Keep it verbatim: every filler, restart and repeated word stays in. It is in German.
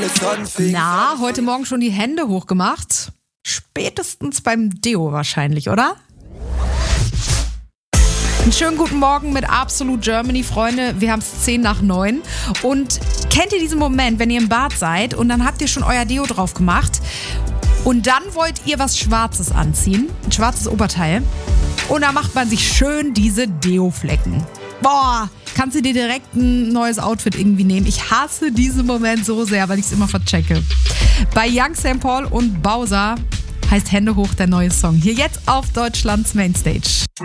Na, heute Morgen schon die Hände hochgemacht? Spätestens beim Deo wahrscheinlich, oder? Einen schönen guten Morgen mit Absolut Germany, Freunde. Wir haben es zehn nach neun. Und kennt ihr diesen Moment, wenn ihr im Bad seid und dann habt ihr schon euer Deo drauf gemacht und dann wollt ihr was Schwarzes anziehen, ein schwarzes Oberteil, und da macht man sich schön diese Deo-Flecken. Boah, kannst du dir direkt ein neues Outfit irgendwie nehmen. Ich hasse diesen Moment so sehr, weil ich es immer verchecke. Bei Young Saint Paul und Bowser heißt Hände hoch der neue Song. Hier jetzt auf Deutschlands Mainstage.